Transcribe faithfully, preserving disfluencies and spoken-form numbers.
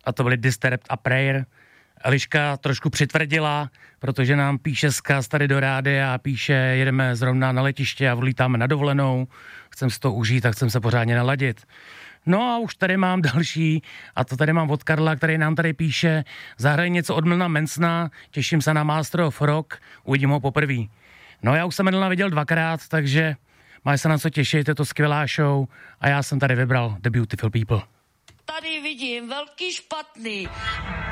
a to byly Disturbed a Prayer. Eliška trošku přitvrdila, protože nám píše zkaz tady do rádia a píše, jedeme zrovna na letiště a odlítáme na dovolenou, chcem si to užít a chcem se pořádně naladit. No a už tady mám další, a to tady mám od Karla, který nám tady píše, zahraj něco od Milna Mansona, těším se na Master of Rock, uvidím ho poprvé. No já už jsem Milna viděl dvakrát, takže máš se na co těšit, je to skvělá show a já jsem tady vybral The Beautiful People. Tady vidím velký špatný.